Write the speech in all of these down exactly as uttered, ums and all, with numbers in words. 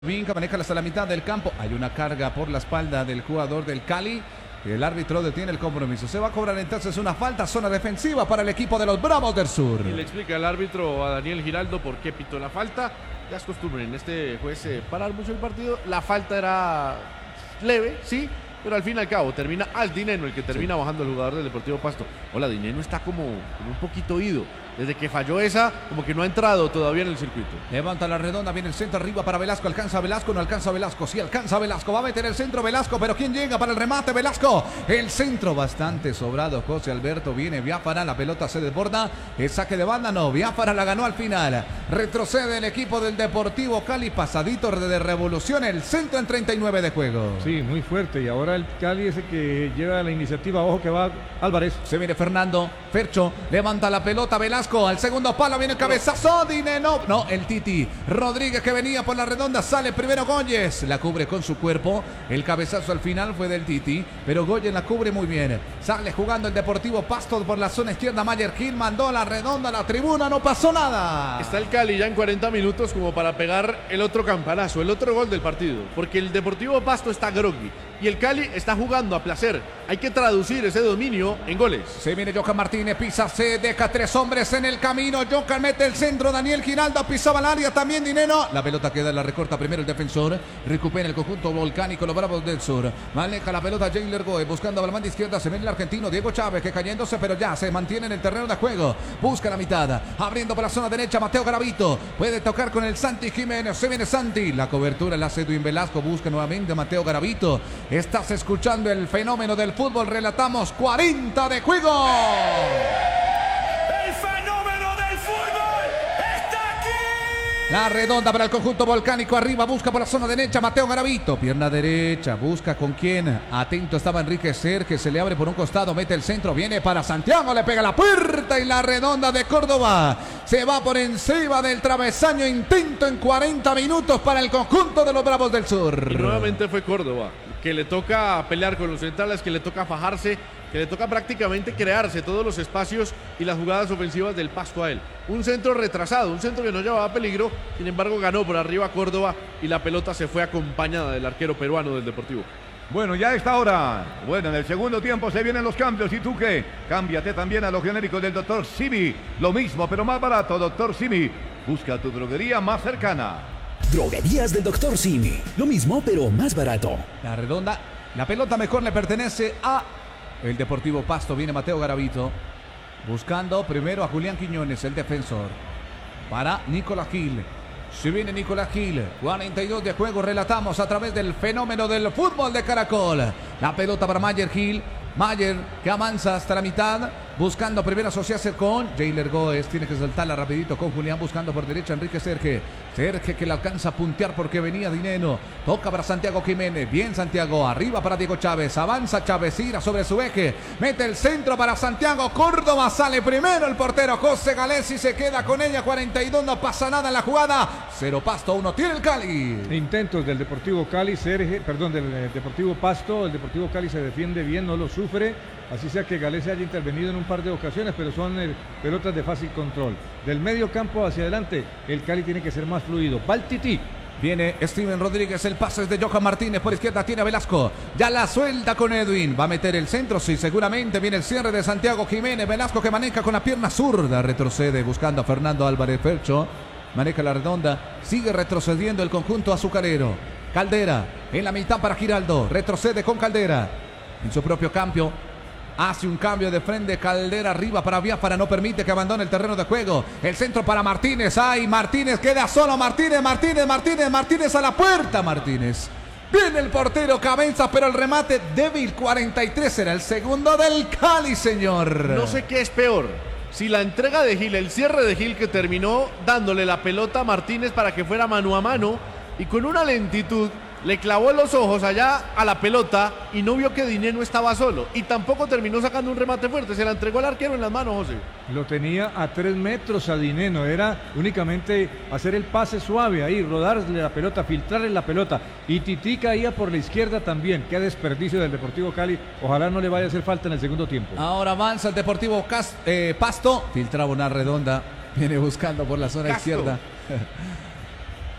Vinca maneja hasta la mitad del campo. Hay una carga por la espalda del jugador del Cali. El árbitro detiene el compromiso. Se va a cobrar entonces una falta, zona defensiva para el equipo de los Bravos del Sur. Y le explica el árbitro a Daniel Giraldo por qué pitó la falta. Ya es costumbre en este juez eh, parar mucho el partido. La falta era leve, sí, pero al fin y al cabo termina al Dineno, el que termina sí. bajando el jugador del Deportivo Pasto. Hola, Dineno está como, como un poquito oído. Desde que falló esa, como que no ha entrado todavía en el circuito. Levanta la redonda, viene el centro arriba para Velasco. Alcanza Velasco, no alcanza Velasco. Sí alcanza Velasco, va a meter el centro Velasco, pero ¿quién llega para el remate? Velasco. El centro bastante sobrado. José Alberto viene, Biafara, la pelota se desborda. El saque de banda, no, Biafara la ganó al final. Retrocede el equipo del Deportivo Cali, pasadito de revolución. El centro en treinta y nueve de juego. Sí, muy fuerte. Y ahora el Cali es el que lleva la iniciativa. Ojo que va Álvarez. Se viene Fernando, Fercho, levanta la pelota Velasco. Al segundo palo viene el cabezazo, Dineno. No, el Titi Rodríguez que venía por la redonda. Sale primero Goyes. La cubre con su cuerpo. El cabezazo al final fue del Titi, pero Goyes la cubre muy bien. Sale jugando el Deportivo Pasto por la zona izquierda. Mayer Gil mandó a la redonda a la tribuna. No pasó nada. Está el Cali ya en cuarenta minutos como para pegar el otro campanazo, el otro gol del partido. Porque el Deportivo Pasto está groggy y el Cali está jugando a placer. Hay que traducir ese dominio en goles. Se viene Johan Martínez, pisa, se deja tres hombres en el camino. Johan mete el centro, Daniel Giraldo pisaba el área, también Dineno. La pelota queda, la recorta primero el defensor. Recupera el conjunto volcánico, los Bravos del Sur. Maneja la pelota Jailer Goe, buscando a la banda izquierda. Se viene el argentino Diego Chávez, que cayéndose, pero ya se mantiene en el terreno de juego. Busca la mitad, abriendo por la zona derecha Mateo Garavito. Puede tocar con el Santi Jiménez. Se viene Santi, la cobertura la hace Edwin Velasco. Busca nuevamente a Mateo Garavito. Estás escuchando el fenómeno del fútbol. Relatamos cuarenta de juego. El fenómeno del fútbol está aquí. La redonda para el conjunto volcánico. Arriba busca por la zona derecha Mateo Garavito. Pierna derecha. Busca con quién. Atento estaba Enrique Serge. Se le abre por un costado. Mete el centro. Viene para Santiago. Le pega la puerta. Y la redonda de Córdoba se va por encima del travesaño. Intento en cuarenta minutos para el conjunto de los Bravos del Sur. Y nuevamente fue Córdoba, que le toca pelear con los centrales, que le toca fajarse, que le toca prácticamente crearse todos los espacios y las jugadas ofensivas del Pasto a él. Un centro retrasado, un centro que no llevaba peligro, sin embargo ganó por arriba Córdoba y la pelota se fue acompañada del arquero peruano del Deportivo. Bueno, ya a esta hora, bueno, en el segundo tiempo se vienen los cambios. ¿Y tú qué? Cámbiate también a los genéricos del doctor Simi. Lo mismo, pero más barato, doctor Simi. Busca tu droguería más cercana. Droguerías del doctor Simi. Lo mismo, pero más barato. La redonda, la pelota mejor le pertenece a el Deportivo Pasto. Viene Mateo Garavito buscando primero a Julián Quiñones, el defensor, para Nicolás Gil. Se viene Nicolás Gil, cuarenta y dos de juego. Relatamos a través del fenómeno del fútbol de Caracol. La pelota para Mayer Gil. Mayer que avanza hasta la mitad, buscando primero asociarse con Jailer Goes. Tiene que saltarla rapidito con Julián, buscando por derecha Enrique Serge. Serge que le alcanza a puntear porque venía Dineno. Toca para Santiago Jiménez. Bien Santiago, arriba para Diego Chávez. Avanza Chávez, gira sobre su eje. Mete el centro para Santiago Córdoba. Sale primero el portero José Galesi, se queda con ella. cuarenta y dos, no pasa nada en la jugada. Cero Pasto, uno tiene el Cali. Intentos del Deportivo Cali, Serge, perdón, del eh, Deportivo Pasto. El Deportivo Cali se defiende bien, no lo sufre. Así sea que Galesi haya intervenido en un par de ocasiones, pero son eh, pelotas de fácil control. Del medio campo hacia adelante, el Cali tiene que ser más fluido. Va el Tití. Viene Steven Rodríguez, el pase es de Johan Martínez, por izquierda tiene a Velasco, ya la suelta con Edwin, va a meter el centro, sí, seguramente viene el cierre de Santiago Jiménez. Velasco que maneja con la pierna zurda, retrocede buscando a Fernando Álvarez Fercho, maneja la redonda, sigue retrocediendo el conjunto azucarero. Caldera en la mitad para Giraldo, retrocede con Caldera en su propio campo. Hace un cambio de frente, Caldera arriba para Biafara, no permite que abandone el terreno de juego. El centro para Martínez, ay, Martínez queda solo, Martínez, Martínez, Martínez, Martínez a la puerta, Martínez. Viene el portero Cabeza, pero el remate débil. Cuarenta y tres era el segundo del Cali, señor. No sé qué es peor, si la entrega de Gil, el cierre de Gil que terminó dándole la pelota a Martínez para que fuera mano a mano y con una lentitud le clavó los ojos allá a la pelota y no vio que Dineno estaba solo y tampoco terminó sacando un remate fuerte, se la entregó al arquero en las manos, José. Lo tenía a tres metros a Dineno, era únicamente hacer el pase suave ahí, rodarle la pelota, filtrarle la pelota, y Tití caía por la izquierda también. Qué desperdicio del Deportivo Cali, ojalá no le vaya a hacer falta en el segundo tiempo. Ahora avanza el Deportivo Cas eh, Pasto, filtraba una redonda, viene buscando por la zona Casto. izquierda.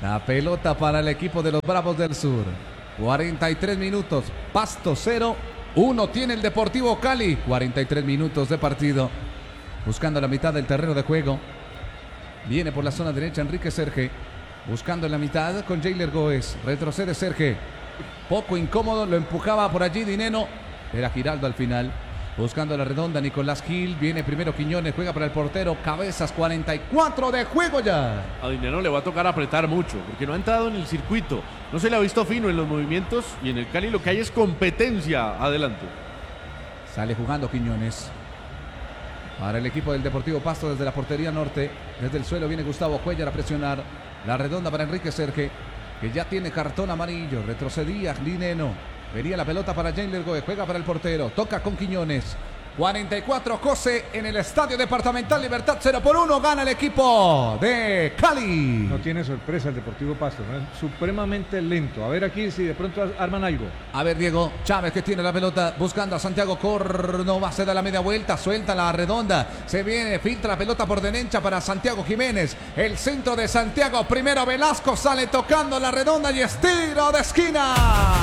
La pelota para el equipo de los Bravos del Sur. cuarenta y tres minutos. Pasto cero. uno tiene el Deportivo Cali. cuarenta y tres minutos de partido. Buscando la mitad del terreno de juego. Viene por la zona derecha Enrique Serge. Buscando en la mitad con Jailer Goes. Retrocede Serge. Poco incómodo. Lo empujaba por allí Dineno. Era Giraldo al final. Buscando la redonda Nicolás Gil. Viene primero Quiñones. Juega para el portero. Cabezas. cuarenta y cuatro de juego ya. A Dineno le va a tocar apretar mucho porque no ha entrado en el circuito. No se le ha visto fino en los movimientos. Y en el Cali lo que hay es competencia adelante. Sale jugando Quiñones. Para el equipo del Deportivo Pasto desde la portería norte. Desde el suelo viene Gustavo Cuellar a presionar. La redonda para Enrique Serge. Que ya tiene cartón amarillo. Retrocedía Dineno. Venía la pelota para Jailer Goes, juega para el portero, toca con Quiñones. cuarenta y cuatro José en el Estadio Departamental Libertad, cero por uno, gana el equipo de Cali. No tiene sorpresa el Deportivo Pasto, ¿no? Es supremamente lento. A ver aquí si de pronto arman algo. A ver Diego Chávez que tiene la pelota buscando a Santiago Córdoba, se da la media vuelta, suelta la redonda, se viene, filtra la pelota por derecha para Santiago Jiménez. El centro de Santiago, primero Velasco, sale tocando la redonda y estiro de esquina.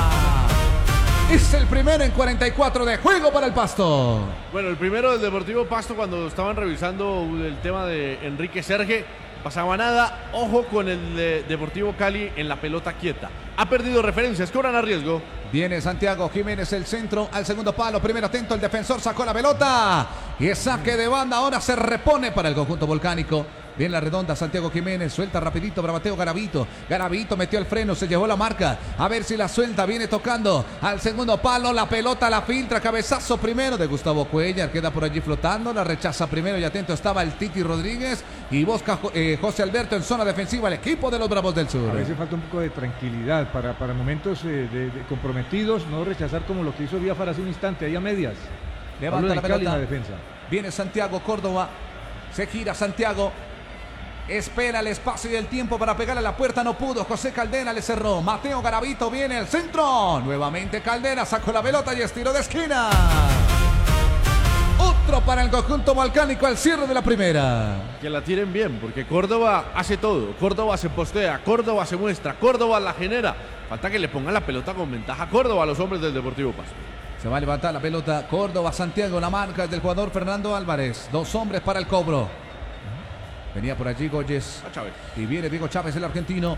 Es el primero en cuarenta y cuatro de juego para el Pasto. Bueno, el primero del Deportivo Pasto cuando estaban revisando el tema de Enrique Serge, pasaba nada. Ojo con el de Deportivo Cali en la pelota quieta. Ha perdido referencias, cobran a riesgo. Viene Santiago Jiménez, el centro al segundo palo. Primero atento, el defensor sacó la pelota. Y es saque de banda, ahora se repone para el conjunto volcánico. Viene la redonda, Santiago Jiménez, suelta rapidito para Mateo Garavito. Garavito metió el freno, se llevó la marca. A ver si la suelta, viene tocando al segundo palo. La pelota la filtra, cabezazo primero de Gustavo Cuellar. Queda por allí flotando, la rechaza primero y atento estaba el Titi Rodríguez. Y busca eh, José Alberto en zona defensiva, el equipo de los Bravos del Sur. A veces falta un poco de tranquilidad para, para momentos eh, de, de comprometidos, no rechazar como lo que hizo Biafara hace un instante, ahí a medias. Levanta la pelota. La defensa. Viene Santiago Córdoba, se gira Santiago. Espera el espacio y el tiempo para pegarle a la puerta, no pudo. José Caldera le cerró. Mateo Garavito viene al centro. Nuevamente Caldera sacó la pelota y estiró de esquina. Otro para el conjunto volcánico al cierre de la primera. Que la tiren bien, porque Córdoba hace todo. Córdoba se postea, Córdoba se muestra, Córdoba la genera. Falta que le pongan la pelota con ventaja a Córdoba a los hombres del Deportivo Pasto. Se va a levantar la pelota. Córdoba, Santiago, la marca es del jugador Fernando Álvarez. Dos hombres para el cobro. Venía por allí Goyes. Y viene Diego Chávez, el argentino.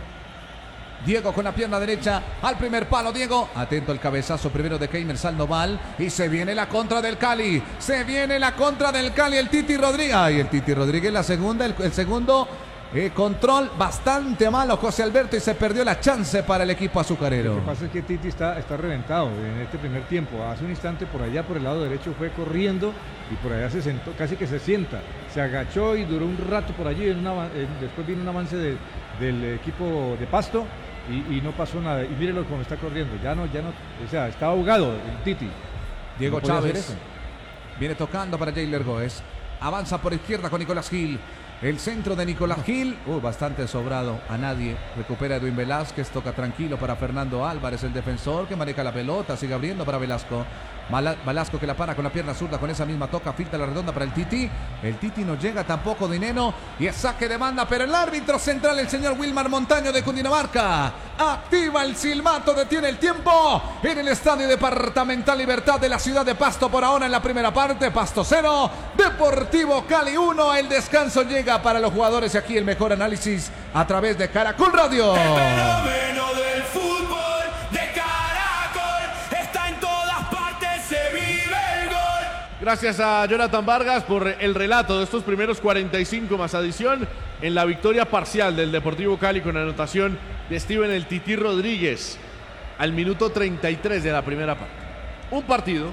Diego con la pierna derecha al primer palo. Diego, atento al cabezazo primero de Keimer Sandoval. Y se viene la contra del Cali. Se viene la contra del Cali. El Titi Rodríguez. Ay, el Titi Rodríguez, la segunda, el, el segundo. Eh, control bastante malo José Alberto y se perdió la chance para el equipo azucarero. Lo que pasa es que Titi está, está reventado en este primer tiempo. Hace un instante por allá por el lado derecho fue corriendo y por allá se sentó, casi que se sienta. Se agachó y duró un rato por allí. En una, en, después vino un avance de, del equipo de Pasto y, y no pasó nada. Y mírenlo cómo está corriendo. Ya no, ya no, o sea, está ahogado el Titi. Diego no Chávez viene tocando para Jailer Goes. Avanza por izquierda con Nicolás Gil. El centro de Nicolás Gil, uh, bastante sobrado, a nadie. Recupera Edwin Velázquez, toca tranquilo para Fernando Álvarez, el defensor que maneja la pelota, sigue abriendo para Velasco. Mala, Velasco que la para con la pierna zurda, con esa misma toca, filtra la redonda para el Titi. El Titi no llega tampoco Dineno y es saque de banda, pero el árbitro central, el señor Wilmar Montaño de Cundinamarca, activa el silbato, detiene el tiempo en el Estadio Departamental Libertad de la ciudad de Pasto. Por ahora en la primera parte, Pasto cero, Deportivo Cali uno. El descanso llega para los jugadores y aquí el mejor análisis a través de Caracol Radio. El fenómeno del fútbol de Caracol está en todas partes, se vive el gol. Gracias a Jonathan Vargas por el relato de estos primeros cuarenta y cinco más adición en la victoria parcial del Deportivo Cali con anotación de Steven el Tití Rodríguez al minuto treinta y tres de la primera parte. Un partido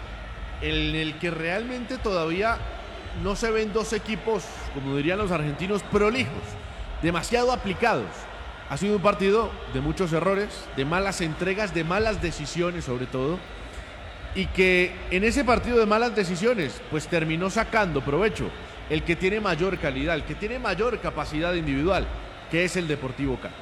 en el que realmente todavía no se ven dos equipos, como dirían los argentinos, prolijos, demasiado aplicados. Ha sido un partido de muchos errores, de malas entregas, de malas decisiones sobre todo, y que en ese partido de malas decisiones pues terminó sacando provecho el que tiene mayor calidad, el que tiene mayor capacidad individual, que es el Deportivo Cali.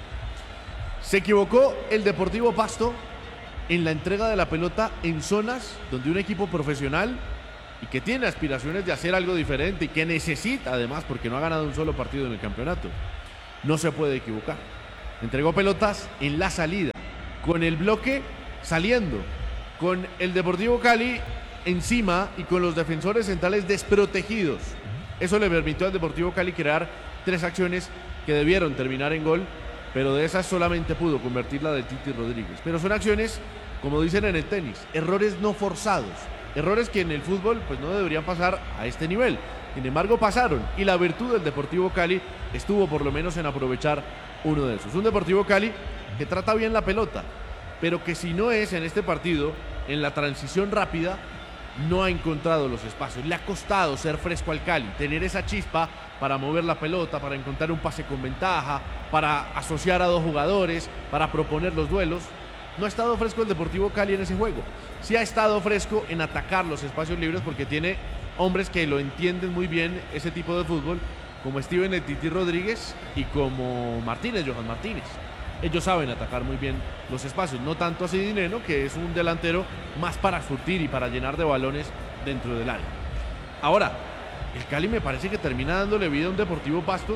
Se equivocó el Deportivo Pasto en la entrega de la pelota en zonas donde un equipo profesional y que tiene aspiraciones de hacer algo diferente y que necesita además, porque no ha ganado un solo partido en el campeonato, no se puede equivocar. Entregó pelotas en la salida, con el bloque saliendo, con el Deportivo Cali encima y con los defensores centrales desprotegidos. Eso le permitió al Deportivo Cali crear tres acciones que debieron terminar en gol, pero de esas solamente pudo convertir la de Titi Rodríguez. Pero son acciones, como dicen en el tenis, errores no forzados, errores que en el fútbol pues no deberían pasar a este nivel. Sin embargo pasaron, y la virtud del Deportivo Cali estuvo por lo menos en aprovechar uno de esos. Un Deportivo Cali que trata bien la pelota, pero que si no es en este partido, en la transición rápida, no ha encontrado los espacios. Le ha costado ser fresco al Cali, tener esa chispa para mover la pelota, para encontrar un pase con ventaja, para asociar a dos jugadores, para proponer los duelos. No ha estado fresco el Deportivo Cali en ese juego. Sí ha estado fresco en atacar los espacios libres porque tiene hombres que lo entienden muy bien ese tipo de fútbol, como Steven el Titi Rodríguez y como Martínez, Johan Martínez. Ellos saben atacar muy bien los espacios, no tanto así Dineno, que es un delantero más para surtir y para llenar de balones dentro del área. Ahora, el Cali me parece que termina dándole vida a un Deportivo Pasto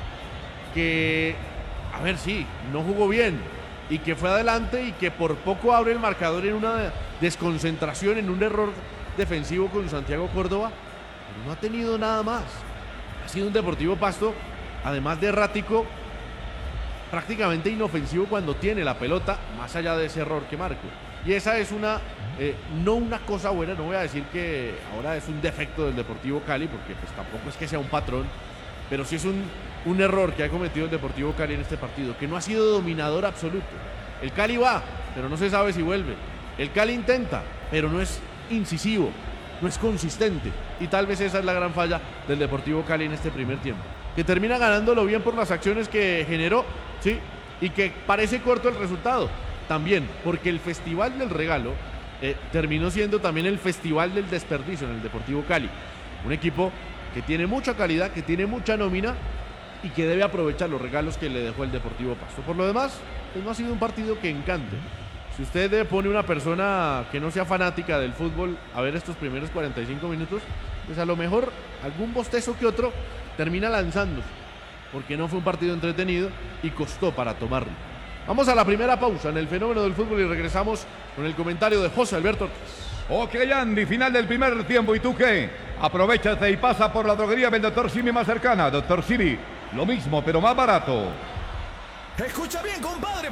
que, a ver, sí, no jugó bien y que fue adelante y que por poco abre el marcador en una desconcentración, en un error defensivo con Santiago Córdoba, pero no ha tenido nada más. Ha sido un Deportivo Pasto, además de errático, prácticamente inofensivo cuando tiene la pelota, más allá de ese error que marcó. Y esa es una, eh, no una cosa buena, no voy a decir que ahora es un defecto del Deportivo Cali, porque pues tampoco es que sea un patrón, pero sí es un, un error que ha cometido el Deportivo Cali en este partido, que no ha sido dominador absoluto. El Cali va, pero no se sabe si vuelve. El Cali intenta, pero no es incisivo, no es consistente, y tal vez esa es la gran falla del Deportivo Cali en este primer tiempo, que termina ganándolo bien por las acciones que generó, sí, y que parece corto el resultado, también, porque el Festival del Regalo eh, terminó siendo también el Festival del Desperdicio en el Deportivo Cali, un equipo que tiene mucha calidad, que tiene mucha nómina y que debe aprovechar los regalos que le dejó el Deportivo Pasto. Por lo demás, pues no ha sido un partido que encante. Si usted pone una persona que no sea fanática del fútbol a ver estos primeros cuarenta y cinco minutos, pues a lo mejor algún bostezo que otro termina lanzándose, porque no fue un partido entretenido y costó para tomarlo. Vamos a la primera pausa en el fenómeno del fútbol y regresamos con el comentario de José Alberto Ortiz. Ok, Andy, final del primer tiempo. ¿Y tú qué? Aprovechate y pasa por la droguería del doctor Simi más cercana. doctor Simi, lo mismo, pero más barato. Escucha bien, compadre.